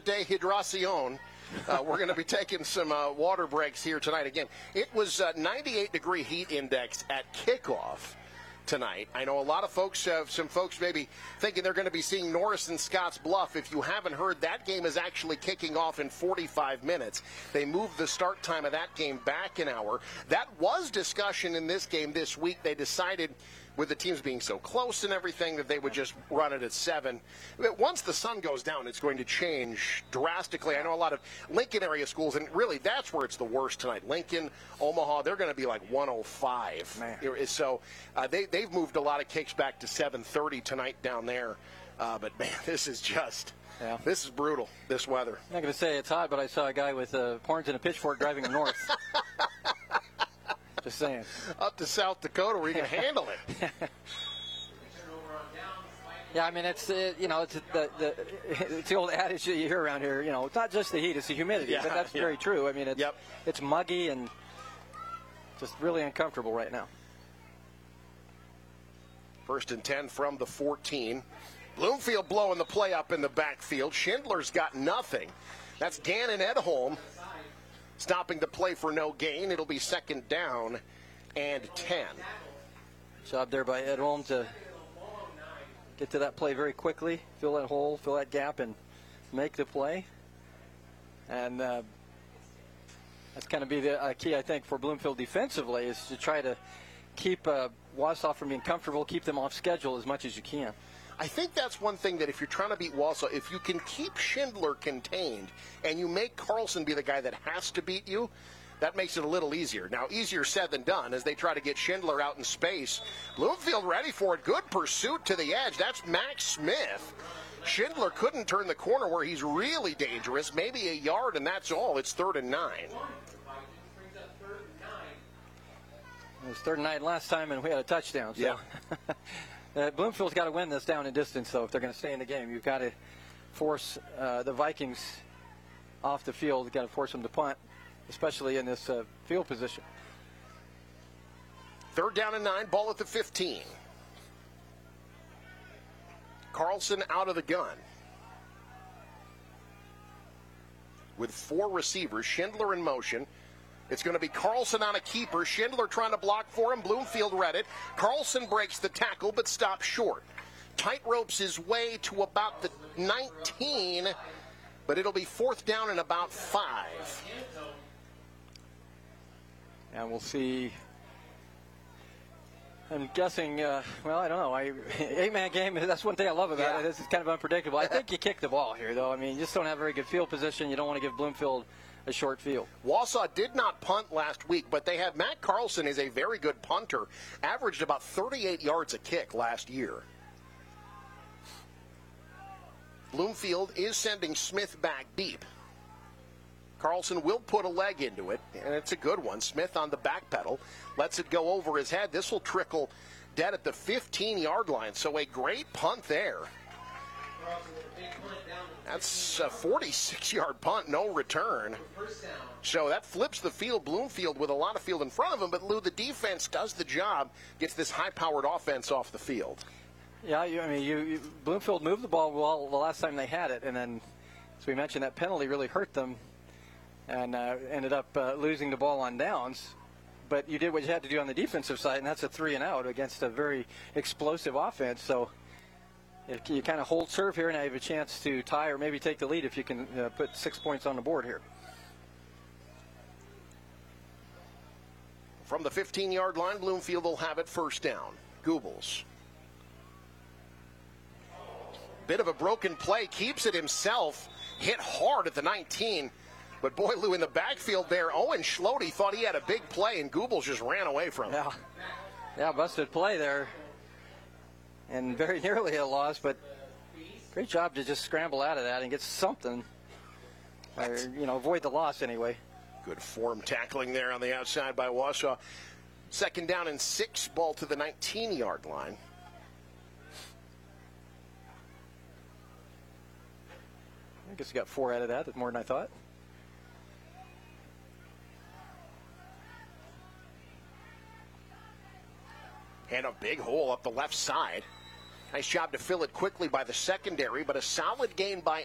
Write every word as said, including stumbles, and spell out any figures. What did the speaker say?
de Hidracion. Uh, we're going to be taking some uh, water breaks here tonight. Again, it was uh, ninety-eight degree heat index at kickoff tonight. I know a lot of folks, uh, some folks maybe thinking they're going to be seeing Norris and Scotts Bluff. If you haven't heard, that game is actually kicking off in forty-five minutes. They moved the start time of that game back an hour. That was discussion in this game this week. They decided, with the teams being so close and everything, that they would just run it at seven. But once the sun goes down, it's going to change drastically. I know a lot of Lincoln area schools, and really that's where it's the worst tonight. Lincoln, Omaha, they're going to be like one oh five. Man. So uh, they, they've moved a lot of kicks back to seven thirty tonight down there. Uh, but, man, this is just... Yeah. This is brutal, this weather. I'm not going to say it's hot, but I saw a guy with uh, horns and a pitchfork driving north. Just saying. Up to South Dakota where you can handle it. Yeah, I mean, it's, uh, you know, it's the, the, it's the old adage that you hear around here, you know, it's not just the heat, it's the humidity. Yeah, but that's yeah. very true. I mean, it's, yep. it's muggy and just really uncomfortable right now. First and ten from the fourteen. Bloomfield blowing the play up in the backfield. Schindler's got nothing. That's Gannon Edholm stopping the play for no gain. It'll be second down and ten. Job there by Edholm to get to that play very quickly, fill that hole, fill that gap, and make the play. And uh, that's going to be the uh, key, I think, for Bloomfield defensively, is to try to keep uh, Wausau from being comfortable, keep them off schedule as much as you can. I think that's one thing that if you're trying to beat Wausau, if you can keep Schindler contained and you make Carlson be the guy that has to beat you, that makes it a little easier. Now, easier said than done as they try to get Schindler out in space. Bloomfield ready for it. Good pursuit to the edge. That's Max Smith. Schindler couldn't turn the corner where he's really dangerous. Maybe a yard, and that's all. It's third and nine. It was third and nine last time, and we had a touchdown. So. Yeah. uh, Bloomfield's got to win this down in distance, though, if they're going to stay in the game. You've got to force uh, the Vikings off the field. You've got to force them to punt, especially in this uh, field position. Third down and nine, ball at the fifteen. Carlson out of the gun. With four receivers, Schindler in motion. It's going to be Carlson on a keeper. Schindler trying to block for him. Bloomfield read it. Carlson breaks the tackle but stops short. Tightropes his way to about the nineteen, but it'll be fourth down and about five. And we'll see. I'm guessing, uh, well, I don't know. I, eight-man game, that's one thing I love about yeah. it. This is kind of unpredictable. I think you kick the ball here, though. I mean, you just don't have very good field position. You don't want to give Bloomfield a short field. Wausau did not punt last week, but they have Matt Carlson is a very good punter. Averaged about thirty-eight yards a kick last year. Bloomfield is sending Smith back deep. Carlson will put a leg into it, and it's a good one. Smith on the back pedal, lets it go over his head. This will trickle dead at the fifteen-yard line, so a great punt there. That's a forty-six-yard punt, no return. So that flips the field. Bloomfield with a lot of field in front of him, but Lou, the defense does the job, gets this high-powered offense off the field. Yeah, you, I mean, you, you Bloomfield moved the ball well the last time they had it, and then, as we mentioned, that penalty really hurt them. And uh, ended up uh, losing the ball on downs. But you did what you had to do on the defensive side, and that's a three and out against a very explosive offense. So if you kind of hold serve here, and I have a chance to tie or maybe take the lead if you can uh, put six points on the board here. From the fifteen-yard line, Bloomfield will have it first down. Goebbels. Bit of a broken play, keeps it himself, hit hard at the nineteen. But boy, Lou, in the backfield there, Owen Schlote thought he had a big play, and Goebbels just ran away from him. Yeah, yeah, busted play there. And very nearly a loss, but great job to just scramble out of that and get something. Or, you know, avoid the loss anyway. Good form tackling there on the outside by Wausau. Second down and six, ball to the nineteen-yard line. I guess you got four out of that. That's more than I thought. And a big hole up the left side. Nice job to fill it quickly by the secondary, but a solid gain by